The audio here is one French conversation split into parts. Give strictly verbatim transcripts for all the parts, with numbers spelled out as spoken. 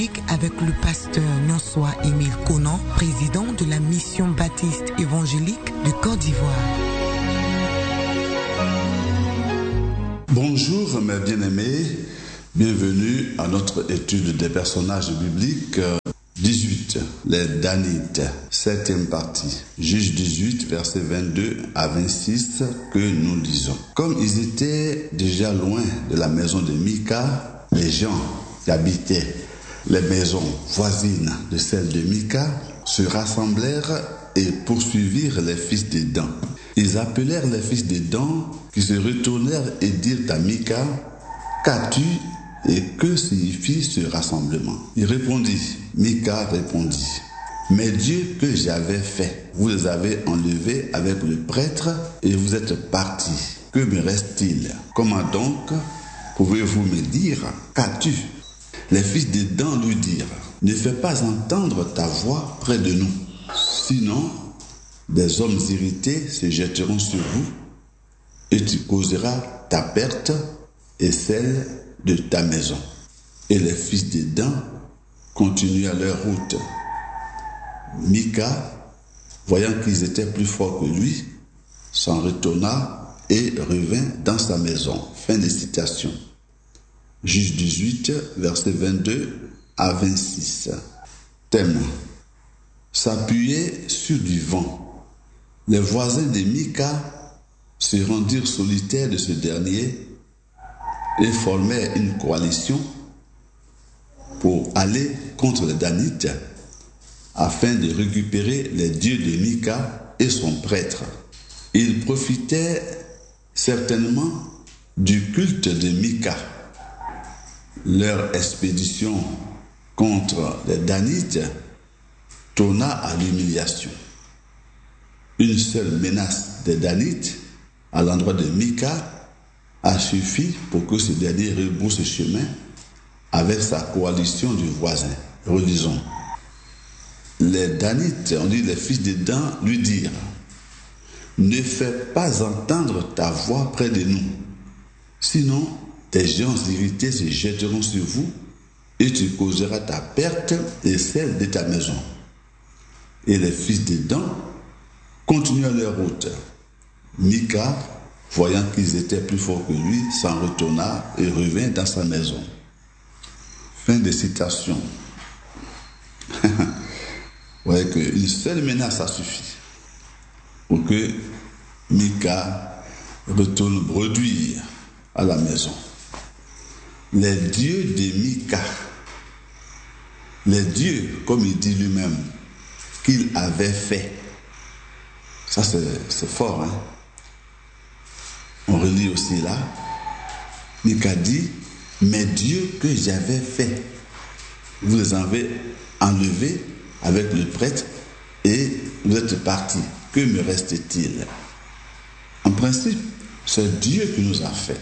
avec le pasteur Nonsoa Émile Conan, président de la mission baptiste évangélique de Côte d'Ivoire. Bonjour mes bien-aimés, bienvenue à notre étude des personnages bibliques. dix-huit, les Danites, septième partie, Juge dix-huit, versets vingt-deux à vingt-six, que nous lisons. Comme ils étaient déjà loin de la maison de Mika, les gens qui habitaient les maisons voisines de celle de Mika se rassemblèrent et poursuivirent les fils de Dan. Ils appelèrent les fils de Dan qui se retournèrent et dirent à Mika, « Qu'as-tu et que signifie ce rassemblement ?» Il répondit, Mika répondit, « Mes dieux que j'avais faits, vous les avez enlevés avec le prêtre et vous êtes partis. Que me reste-t-il? Comment donc pouvez-vous me dire, qu'as-tu » Les fils de Dan lui dirent, « Ne fais pas entendre ta voix près de nous, sinon des hommes irrités se jetteront sur vous et tu causeras ta perte et celle de ta maison. » Et les fils de Dan continuèrent leur route. Mika, voyant qu'ils étaient plus forts que lui, s'en retourna et revint dans sa maison. Fin de citation. Juge dix-huit, versets vingt-deux à vingt-six. Thème. S'appuyer sur du vent. Les voisins de Mika se rendirent solitaires de ce dernier et formèrent une coalition pour aller contre les Danites afin de récupérer les dieux de Mika et son prêtre. Ils profitaient certainement du culte de Mika. Leur expédition contre les Danites tourna à l'humiliation. Une seule menace des Danites à l'endroit de Mika a suffi pour que ce dernier rebrousse chemin avec sa coalition du voisin. Relisons. Les Danites, on dit les fils de Dan, lui dirent, « Ne fais pas entendre ta voix près de nous, sinon des gens irrités se jetteront sur vous et tu causeras ta perte et celle de ta maison. » Et les fils de Dan continuèrent leur route. Mika, voyant qu'ils étaient plus forts que lui, s'en retourna et revint dans sa maison. Fin de citation. Vous voyez qu'une seule menace a suffi pour que Mika retourne bredouille à la maison. Les dieux de Mika, les dieux, comme il dit lui-même, qu'il avait fait. Ça, c'est, c'est fort, hein? On relit aussi là. Mika dit, mes dieux que j'avais fait, vous les avez enlevés avec le prêtre et vous êtes partis. Que me reste-t-il? En principe, c'est Dieu qui nous a fait.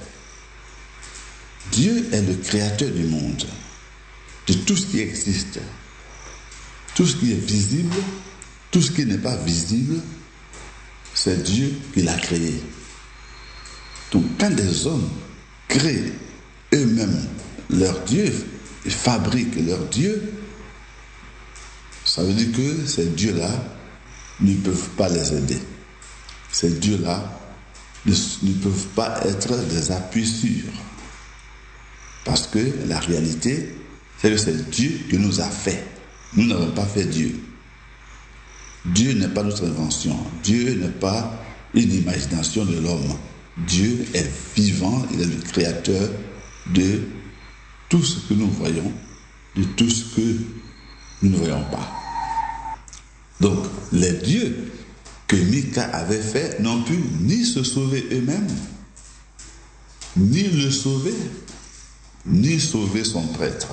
Dieu est le créateur du monde, de tout ce qui existe. Tout ce qui est visible, tout ce qui n'est pas visible, c'est Dieu qui l'a créé. Donc quand des hommes créent eux-mêmes leur Dieu, et fabriquent leur Dieu, ça veut dire que ces dieux-là ne peuvent pas les aider. Ces dieux-là ne, ne peuvent pas être des appuis sûrs. Parce que la réalité, c'est que c'est Dieu qui nous a fait. Nous n'avons pas fait Dieu. Dieu n'est pas notre invention. Dieu n'est pas une imagination de l'homme. Dieu est vivant, il est le créateur de tout ce que nous voyons, de tout ce que nous ne voyons pas. Donc, les dieux que Mika avait fait n'ont pu ni se sauver eux-mêmes, ni le sauver, ni sauver son prêtre.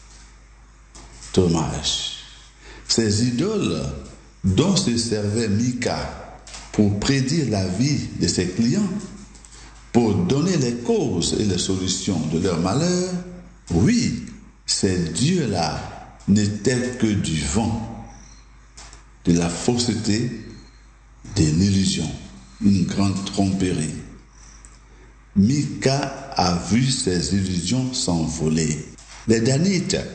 Dommage. Ces idoles dont se servait Mika pour prédire la vie de ses clients, pour donner les causes et les solutions de leur malheur, oui, ces dieux-là n'étaient que du vent, de la fausseté, de l'illusion, une grande tromperie. Mika a vu ses illusions s'envoler. Les Danites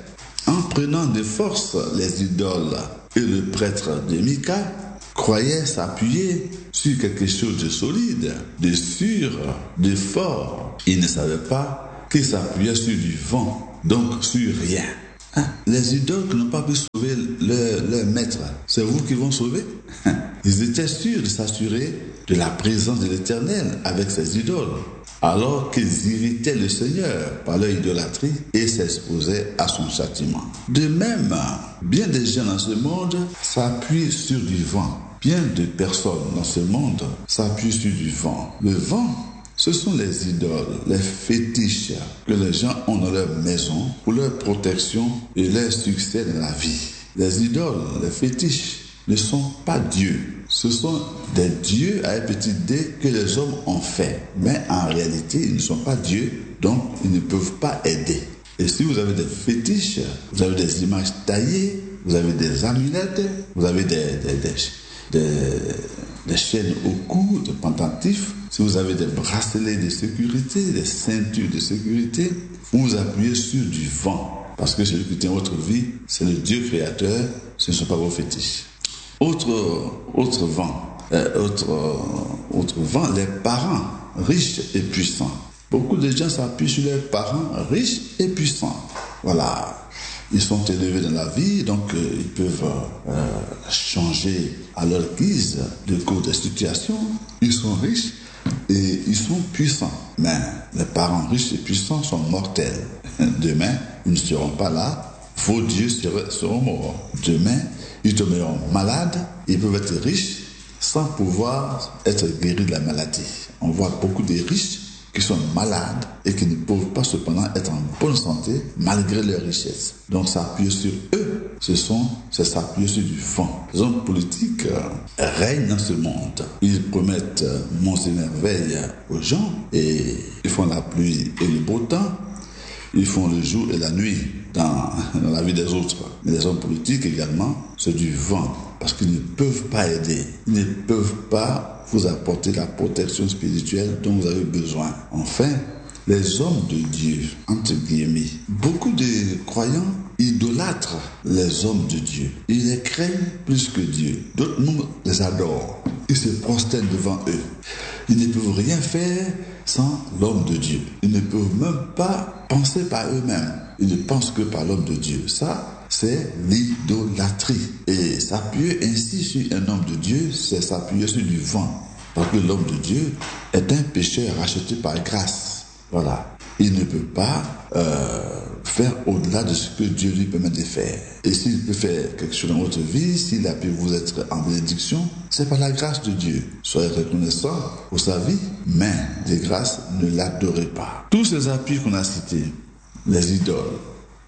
en prenant de force les idoles. Et le prêtre de Mika croyait s'appuyer sur quelque chose de solide, de sûr, de fort. Il ne savait pas qu'il s'appuyait sur du vent, donc sur rien. Hein? Les idoles qui n'ont pas pu sauver leur, leur maître, c'est vous qui vont sauver? Ils étaient sûrs de s'assurer de la présence de l'Éternel avec ces idoles, alors qu'ils irritaient le Seigneur par leur idolâtrie et s'exposaient à son châtiment. De même, bien des gens dans ce monde s'appuient sur du vent. Bien de personnes dans ce monde s'appuient sur du vent. Le vent, ce sont les idoles, les fétiches que les gens ont dans leur maison pour leur protection et leur succès dans la vie. Les idoles, les fétiches ne sont pas Dieu. Ce sont des dieux à un petit d que les hommes ont fait. Mais en réalité, ils ne sont pas Dieu, donc ils ne peuvent pas aider. Et si vous avez des fétiches, vous avez des images taillées, vous avez des amulettes, vous avez des, des, des, des, des chaînes au cou, des pendentifs, si vous avez des bracelets de sécurité, des ceintures de sécurité, vous vous appuyez sur du vent. Parce que celui qui tient votre vie, c'est le Dieu créateur, ce ne sont pas vos fétiches. Autre, autre vent, euh, autre, euh, autre vent, les parents riches et puissants. Beaucoup de gens s'appuient sur les parents riches et puissants. Voilà, ils sont élevés dans la vie, donc euh, ils peuvent euh, changer à leur guise de cours de situation. Ils sont riches et ils sont puissants. Mais les parents riches et puissants sont mortels. Demain, ils ne seront pas là. Vos dieux seront morts. Demain, ils tomberont malades. Ils peuvent être riches sans pouvoir être guéris de la maladie. On voit beaucoup de riches qui sont malades et qui ne peuvent pas cependant être en bonne santé malgré leur richesse. Donc s'appuyer sur eux, ce sont, c'est s'appuyer sur du vent. Les hommes politiques euh, règnent dans ce monde. Ils promettent euh, monts et merveilles aux gens et ils font la pluie et le beau temps. Ils font le jour et la nuit dans, dans la vie des autres. Mais les hommes politiques également, c'est du vent. Parce qu'ils ne peuvent pas aider. Ils ne peuvent pas vous apporter la protection spirituelle dont vous avez besoin. Enfin, les hommes de Dieu, entre guillemets, beaucoup de croyants idolâtrent les hommes de Dieu. Ils les craignent plus que Dieu. D'autres les adorent. Ils se prosternent devant eux. Ils ne peuvent rien faire sans l'homme de Dieu. Ils ne peuvent même pas penser par eux-mêmes. Ils ne pensent que par l'homme de Dieu. Ça, c'est l'idolâtrie. Et s'appuyer ainsi sur un homme de Dieu, c'est s'appuyer sur du vent. Parce que l'homme de Dieu est un pécheur racheté par grâce. Voilà. Il ne peut pas euh, faire au-delà de ce que Dieu lui permet de faire. Et s'il peut faire quelque chose dans votre vie, s'il a pu vous être en bénédiction, c'est par la grâce de Dieu. Soyez reconnaissants pour sa vie, mais de grâce, ne l'adorez pas. Tous ces appuis qu'on a cités, les idoles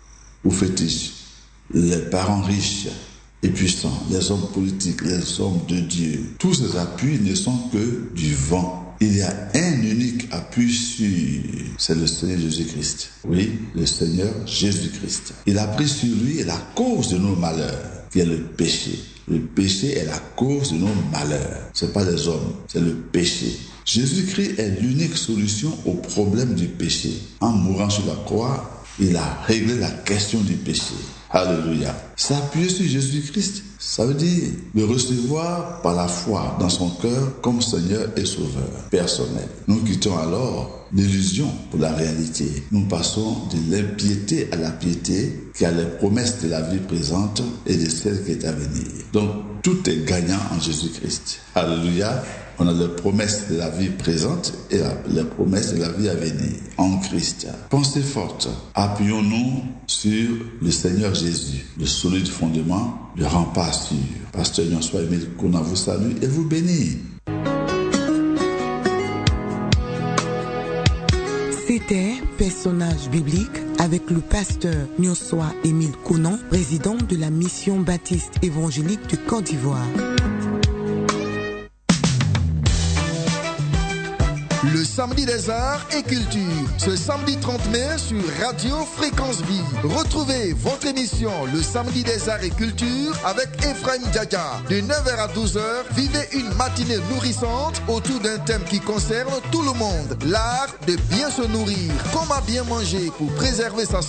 ou fétiches, les parents riches et puissants, les hommes politiques, les hommes de Dieu, tous ces appuis ne sont que du vent. Il y a un unique appui sur, c'est le Seigneur Jésus-Christ. Oui, le Seigneur Jésus-Christ. Il a pris sur lui la cause de nos malheurs, qui est le péché. Le péché est la cause de nos malheurs. Ce n'est pas les hommes, c'est le péché. Jésus-Christ est l'unique solution au problème du péché. En mourant sur la croix, il a réglé la question du péché. Alléluia. S'appuyer sur Jésus-Christ, ça veut dire le recevoir par la foi dans son cœur comme Seigneur et Sauveur personnel. Nous quittons alors l'illusion pour la réalité. Nous passons de l'impiété à la piété qui a les promesses de la vie présente et de celle qui est à venir. Donc tout est gagnant en Jésus-Christ. Alléluia. On a les promesses de la vie présente et la, les promesses de la vie à venir en Christ. Pensez forte. Appuyons-nous sur le Seigneur Jésus, le solide fondement, le rempart sûr. Pasteur François Émile Kouna vous salue et vous bénit. C'était Personnage biblique avec le pasteur François Émile Kouna, président de la mission baptiste évangélique de Côte d'Ivoire. Le samedi des arts et culture, ce samedi trente mai sur Radio Fréquence Vie. Retrouvez votre émission Le samedi des arts et culture avec Ephraim Djadja. De neuf heures à douze heures, vivez une matinée nourrissante autour d'un thème qui concerne tout le monde. L'art de bien se nourrir. Comment bien manger pour préserver sa santé.